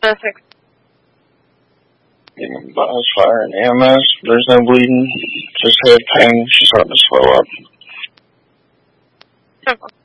Perfect. Bottles, fire, and EMS. There's no bleeding. Just head pain. She's starting to swell up. Simple.